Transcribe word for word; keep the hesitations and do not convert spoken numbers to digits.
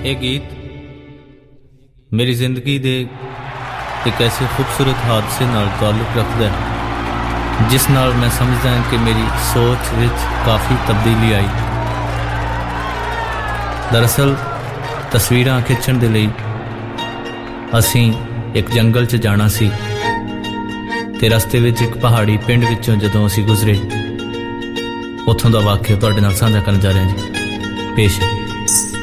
ਇਹ ਗੀਤ ਮੇਰੀ ਜ਼ਿੰਦਗੀ ਦੇ ਇੱਕ ਐਸੇ ਖੂਬਸੂਰਤ ਹਾਦਸੇ ਨਾਲ ਤਾਲੁਕ ਰੱਖਦਾ ਹੈ ਜਿਸ ਨਾਲ ਮੈਂ ਸਮਝਦਾ ਹਾਂ ਕਿ ਮੇਰੀ ਸੋਚ ਵਿੱਚ ਕਾਫੀ ਤਬਦੀਲੀ ਆਈ। ਦਰਅਸਲ ਤਸਵੀਰਾਂ ਖਿੱਚਣ ਦੇ ਲਈ ਅਸੀਂ ਇੱਕ ਜੰਗਲ 'ਚ ਜਾਣਾ ਸੀ ਤੇ ਰਸਤੇ ਵਿੱਚ ਇੱਕ ਪਹਾੜੀ ਪਿੰਡ ਵਿੱਚੋਂ ਜਦੋਂ ਅਸੀਂ ਗੁਜ਼ਰੇ, ਉੱਥੋਂ ਦਾ ਵਾਕਿਆ ਤੁਹਾਡੇ ਨਾਲ ਸਾਂਝਾ ਕਰਨ ਜਾ ਰਹੇ ਹਾਂ ਜੀ। ਪੇਸ਼